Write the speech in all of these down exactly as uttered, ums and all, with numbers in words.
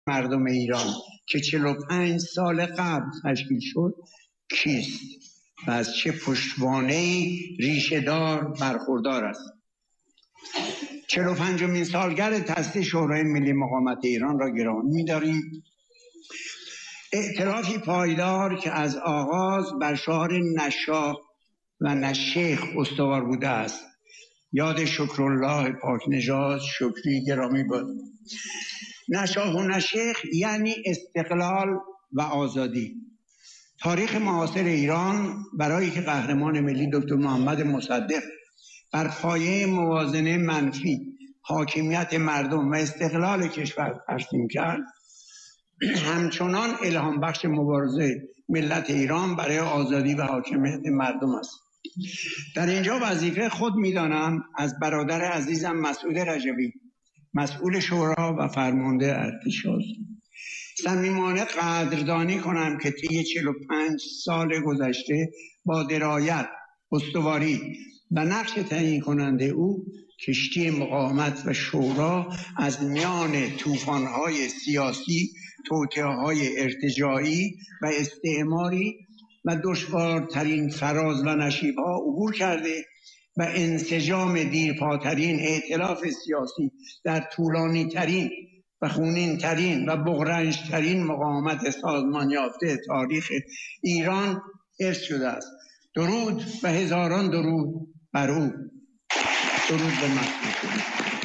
مردم ایران که چهل و پنج سال قبل تشکیل شد کیست و از چه پشتوانه‌ای ریشه‌دار برخوردار است؟ چهل و پنجمین سالگرد تأسیس شورای ملی مقاومت ایران را گرامی می‌داریم. ائتلافی پایدار که از آغاز بر شعار نشاه و نشیخ استوار بوده است. یاد شکرالله پاک نژاد شکری گرامی باد. نشاه و نشیخ یعنی استقلال و آزادی. تاریخ معاصر ایران برای که قهرمان ملی دکتر محمد مصدق بر پایه موازنه منفی حاکمیت مردم و استقلال کشور ترسیم کرد، همچنان الهام بخش مبارزه ملت ایران برای آزادی و حاکمیت مردم است. در اینجا وظیفه خود می‌دانم از برادر عزیزم مسعود رجبی، مسئول شورا و فرمانده ارتش صمیمانه قدردانی کنم که طی چهل و پنج سال گذشته با درایت، استواری و نقش تعیین کننده او کشتی مقاومت و شورا از میان طوفان‌های سیاسی، توطئه‌های ارتجاعی و استعماری و دشوارترین فراز و نشیب‌ها عبور کرده و انسجام دیرپاترین ائتلاف سیاسی در طولانی ترین و خونین ترین و بغرنج ترین مقاومت سازمان یافته تاریخ ایران حفظ شده است. درود و هزاران درود بر او. درود به مسعود.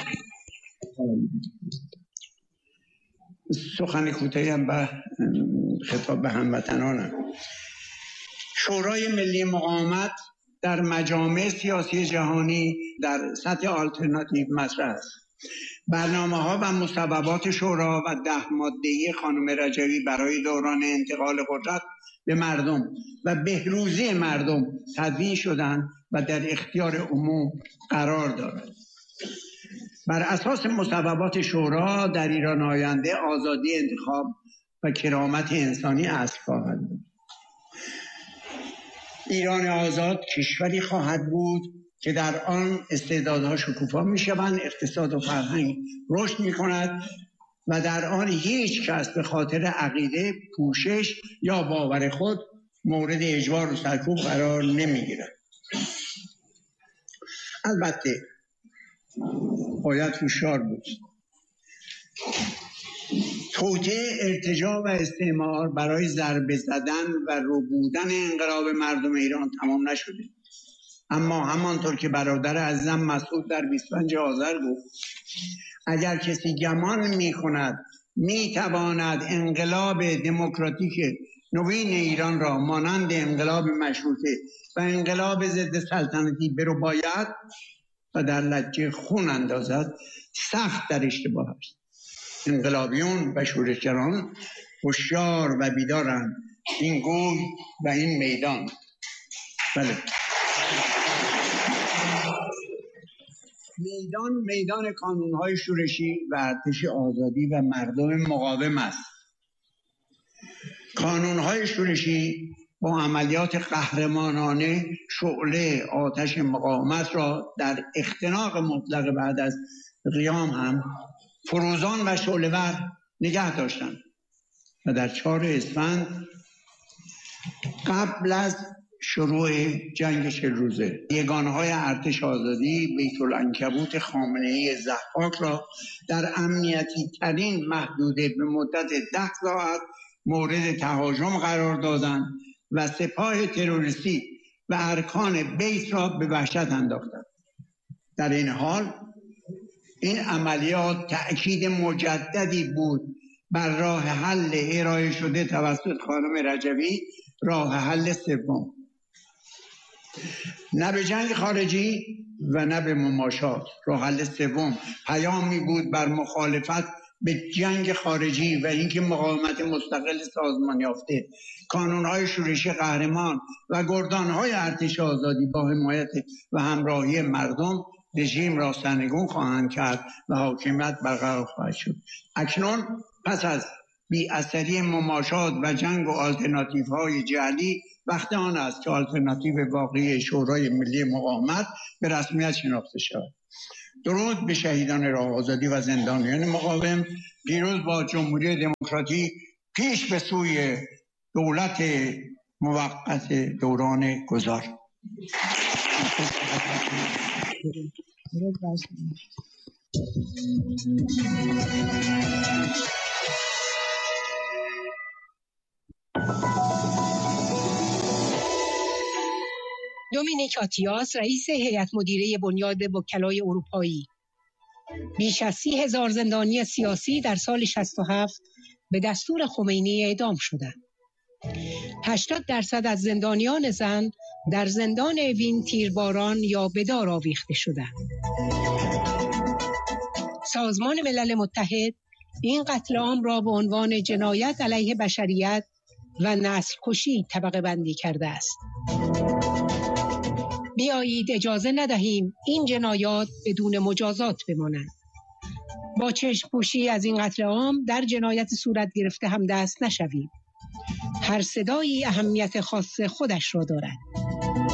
سخن کوتاهی هم به خطاب به هموطنانم. شورای ملی مقاومت در مجامع سیاسی جهانی در سطح آلترناتیو مطرح است. برنامه ها و مصوبات شورا و ده ماده‌ای خانم رجبی برای دوران انتقال قدرت به مردم و بهروزی مردم تدوین شدند و در اختیار عموم قرار دارند. بر اساس مصوبات شورا در ایران آینده آزادی انتخاب و کرامت انسانی اصل خواهد بود. ایران آزاد کشوری خواهد بود که در آن استعدادها شکوفا می شوند، اقتصاد و فرهنگ رشد می کند و در آن هیچ کس به خاطر عقیده، پوشش یا باور خود مورد اجبار و سرکوب قرار نمی گیرد. البته باید هوشیار بود. توطئه، ارتجاع و استعمار برای ضربه زدن و ربودن انقلاب مردم ایران تمام نشده. اما همانطور که برادر عزیزم مسعود در بیست و پنجم آذر گفت، اگر کسی گمان می کند می تواند انقلاب دموکراتیک نوین ایران را مانند انقلاب مشروطه و انقلاب ضد سلطنتی برو باید و در لجه خون اندازد، سخت در اشتباه است. انقلابیون و شورشگران هوشیار و بیدارند. این گوی و این میدان. بله. میدان میدان کانونهای شورشی و ارتش آزادی و مردم مقاوم است. کانونهای شورشی با عملیات قهرمانانه شعله آتش مقاومت را در اختناق مطلق بعد از قیام هم فروزان و شعله‌ور نگه داشتند و در چهارم اسفند قبل از شروع جنگ چهل روزه یگانهای ارتش آزادی بیت العنکبوت خامنه‌ای ضحاک را در امنیتی ترین محدوده به مدت ده ساعت مورد تهاجم قرار دادند و سپاه تروریستی و ارکان بیت را به وحشت انداختند. در این حال این عملیات تأکید مجددی بود بر راه حل ارائه شده توسط خانم رجبی، راه حل سوم. نه به جنگ خارجی و نه به مماشات. راه حل سوم پیامی بود بر مخالفت به جنگ خارجی و اینکه مقاومت مستقل سازمان یافته، کانونهای شورشی قهرمان و گردانهای ارتش آزادی با حمایت و همراهی مردم رژیم را سرنگون خواهند کرد و حاکمیت برقرار خواهد شد. اکنون پس از بی اثری مماشات و جنگ و آلترناتیو های جعلی وقت آن است که آلترناتیو واقعی شورای ملی مقاومت به رسمیت شناخته شود. درود به شهیدان راه آزادی و زندانیان مقاوم دیروز با جمهوری دموکراتیک پیش به سوی دولت موقت دوران گذار. دومینیک آتیاس، رئیس هیئت مدیره بنیاد وکلای اروپایی. بیش از سی هزار زندانی سیاسی در سال شصت و هفت به دستور خمینی اعدام شدند. هشتاد درصد از زندانیان زن در زندان اوین تیرباران یا به دار آویخته شدند. سازمان ملل متحد این قتل عام را به عنوان جنایت علیه بشریت و نسل کشی طبقه بندی کرده است. بیایید اجازه ندهیم این جنایات بدون مجازات بمانند. با چشم پوشی از این قتل عام در جنایت صورت گرفته هم دست نشویم. هر صدایی اهمیت خاص خودش را دارد.